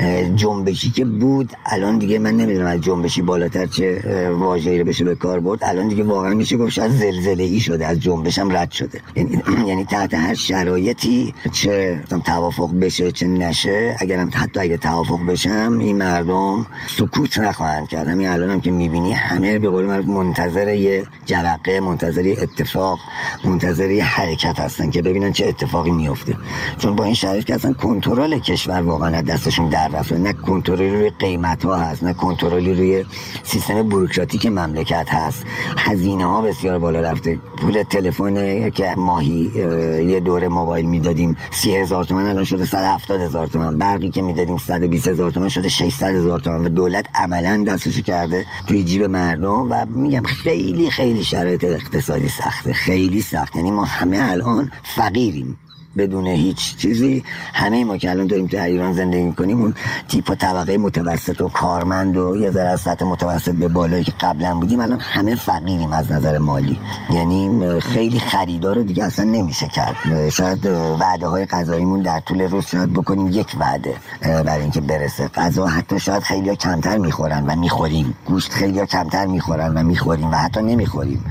جنبشی که بود الان دیگه من نمیدونم از جنبشی بالاتر چه واژه‌ای رو بشه به کار برد. الان دیگه واقعا میشه گفت شاید زلزله‌ای شده، از جنبشم رد شده. یعنی تحت هر شرایطی چه توافق بشه چه نشه، حتی اگه توافق بشم این مردم سکوت نخواهند کرد. همین الانم که میبینی همه به قول من منتظر یه جرقه، منتظر اتفاق، منتظر یه حرکت هستن که ببینن چه اتفاقی میفته. چون با این شرایط که اصلا کنترل کشور واقعا دستشون در رفته، نه کنترلی روی قیمت ها هست، نه کنترلی روی سیستم بوروکراتیک مملکت هست. هزینه ها بسیار بالا رفته. پول تلفن که ماهی یه دوره موبایل میدادیم 30,000 تومان الان شده 170,000 تومان. برقی که میدادیم 120,000 تومان شده 600,000 تومان و دولت عملا دستشو کرده توی جیب مردم. و میگم خیلی خیلی شرایط اقتصادی سخته، خیلی سخت. یعنی ما همه الان فقیریم بدون هیچ چیزی. همه ما که الان داریم تو ایران زندگی می‌کنیم اون تیپ و طبقه متوسط و کارمند و یه ذره از سطح متوسط به بالایی که قبلا بودیم الان همه فقیریم از نظر مالی. یعنی خیلی خریدار رو دیگه اصلا نمیشه کرد. شاید وعده‌های غذاییمون در طول روز شاید بکنیم یک وعده برای اینکه برسه. غذا حتی شاید خیلی‌ها کمتر می‌خورن و می‌خوریم. گوشت خیلی‌ها کمتر می‌خورن و می‌خوریم و حتی نمی‌خوریم.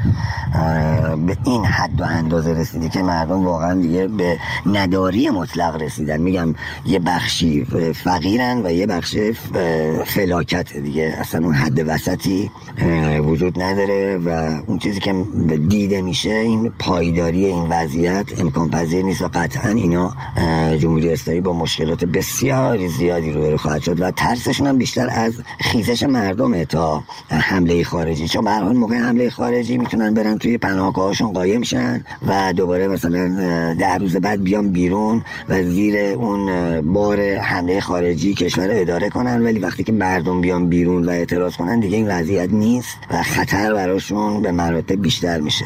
به این حد و اندازه رسیده که مردم واقعا دیگه به نداری مطلق رسیدن. میگم یه بخشی فقیرن و یه بخش فلاکت دیگه، اصلا اون حد وسطی وجود نداره و اون چیزی که دیده میشه این پایداری این وضعیت امکان پذیر نیست و قطعا اینا جمهوری اسلامی با مشکلات بسیار زیادی روبرو خواهد شد و ترسشون هم بیشتر از خیزش مردمه تا حمله خارجی. چون به هر حال موقع حمله خارجی میتونن برن توی پناهگاهاشون قایم شن و دوباره مثلا 10 روز بعد بیان بیرون و زیر اون بار حمله خارجی کشور اداره کنن. ولی وقتی که مردم بیان بیرون و اعتراض کنن دیگه این وضعیت نیست و خطر براشون به مراتب بیشتر میشه.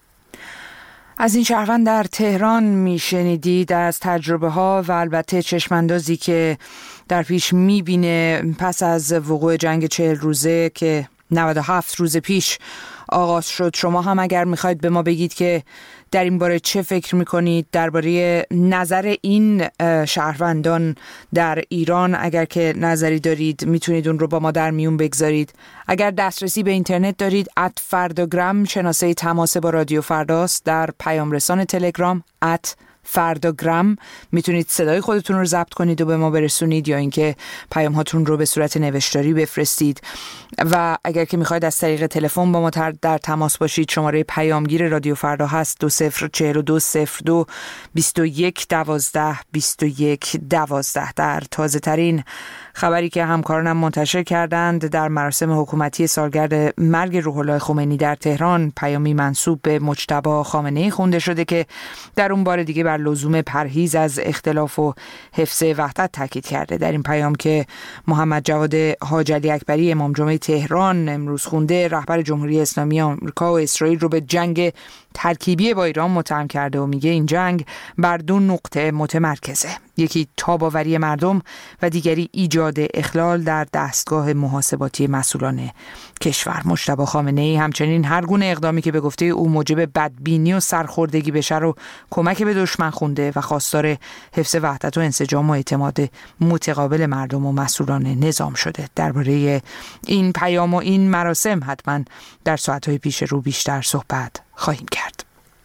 از این شهروند در تهران میشنیدید از تجربه ها و البته چشماندازی که در پیش میبینه پس از وقوع جنگ 40 روزه که 97 روز پیش آغاز شد. شما هم اگر میخواید به ما بگید که در این باره چه فکر میکنید درباره نظر این شهروندان در ایران، اگر که نظری دارید میتونید اون رو با ما در میون بگذارید. اگر دسترسی به اینترنت دارید @فرداگرام شناسه تماس با رادیو فرداست. در پیام رسان تلگرام @فرداگرام میتونید صدای خودتون رو ضبط کنید و به ما برسونید یا اینکه پیام هاتون رو به صورت نوشتاری بفرستید. و اگر که میخواید از طریق تلفن با ما در تماس باشید شماره پیامگیر رادیو فردا هست 204202 21 12 21 12. در تازه ترین خبری که همکارانم منتشر کردند در مراسم حکومتی سالگرد مرگ روح الله خمینی در تهران پیامی منسوب به مجتبی خامنه‌ای خونده شده که در اون بار دیگه بر لزوم پرهیز از اختلاف و حفظ وحدت تاکید کرده. در این پیام که محمد جواد حاج علی اکبری امام جمعه تهران امروز خونده، رهبر جمهوری اسلامی آمریکا و اسرائیل رو به جنگ ترکیبی با ایران متهم کرده و میگه این جنگ بر 2 نقطه متمرکزه، یکی تاب‌آوری مردم و دیگری ایجاد اخلال در دستگاه محاسباتی مسئولان کشور. مجتبی خامنه‌ای همچنین هر گونه اقدامی که به گفته او موجب بدبینی و سرخوردگی بشه رو کمک به دشمن خونده و خواستار حفظ وحدت و انسجام و اعتماد متقابل مردم و مسئولان نظام شده. درباره این پیام و این مراسم حتما در ساعت‌های پیش رو بیشتر صحبت خواهیم کرد.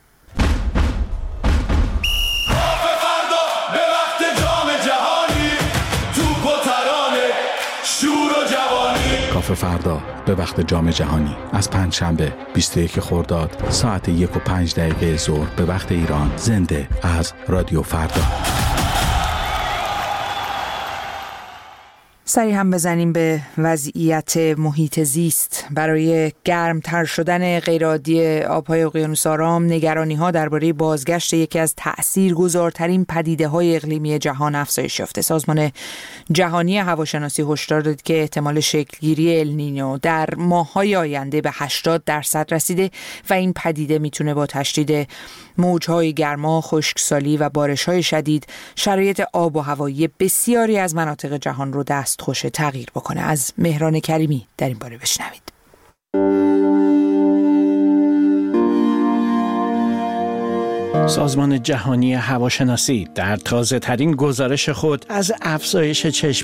کافه فردا به وقت جام جهانی از پنجشنبه 21 خرداد ساعت 1:05 ظهر به وقت ایران، زنده از رادیو فردا. سری هم بزنیم به وضعیت محیط زیست. برای گرمتر شدن غیرعادی آب‌های اقیانوس آرام، نگرانی‌ها درباره بازگشت یکی از تأثیرگذارترین پدیده‌های اقلیمی جهان افزایش یافته. سازمان جهانی هواشناسی هشدار داد که احتمال شکلگیری النینو در ماه‌های آینده به 80% رسیده و این پدیده میتونه با تشدید موج‌های گرما، خشکسالی و بارش‌های شدید شرایط آب و هوایی بسیاری از مناطق جهان رو دستخوش تغییر بکنه. از مهران کریمی در این باره بشنوید. سازمان جهانی هواشناسی در تازه ترین گزارش خود از افزایش